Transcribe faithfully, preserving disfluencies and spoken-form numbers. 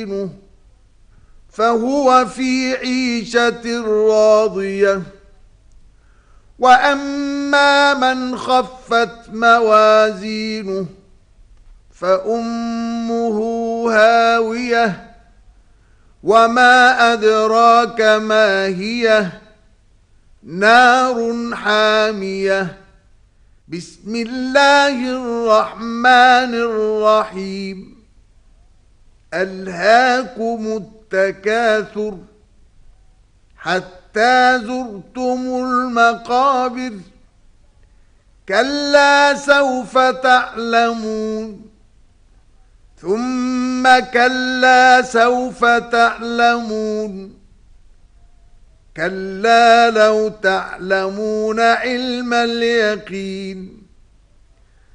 موازينه فهو في عيشة راضية وأما من خفت موازينه فأمه هاوية وما أدراك ما هي نار حامية بسم الله الرحمن الرحيم ألهاكم التكاثر حتى زرتم المقابر كلا سوف تعلمون ثم كلا سوف تعلمون كلا لو تعلمون علم اليقين